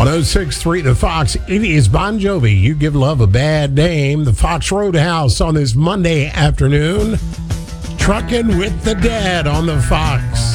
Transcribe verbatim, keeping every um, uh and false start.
one oh six point three The Fox. It is Bon Jovi. You give love a bad name. The Fox Roadhouse on this Monday afternoon. Trucking with the Dad on the Fox.